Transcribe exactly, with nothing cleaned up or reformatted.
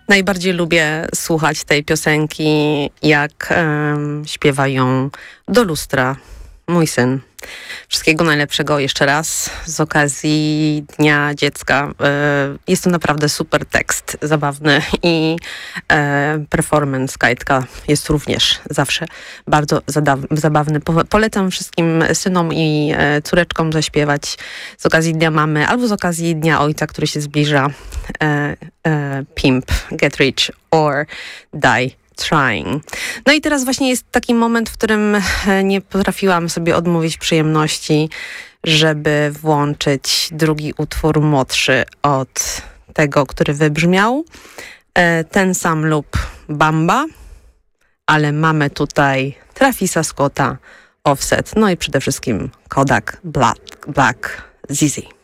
Najbardziej lubię słuchać tej piosenki, jak um, śpiewa ją do lustra mój syn. Wszystkiego najlepszego jeszcze raz z okazji Dnia Dziecka. Jest to naprawdę super tekst, zabawny i performance Kajtka jest również zawsze bardzo zabawny. Polecam wszystkim synom i córeczkom zaśpiewać z okazji Dnia Mamy albo z okazji Dnia Ojca, który się zbliża. Pimp, Get Rich or Die Trying. No i teraz właśnie jest taki moment, w którym nie potrafiłam sobie odmówić przyjemności, żeby włączyć drugi utwór młodszy od tego, który wybrzmiał. Ten sam lub Bamba, ale mamy tutaj Travisa Scotta, Offset, no i przede wszystkim Kodak Black, Black Z Z.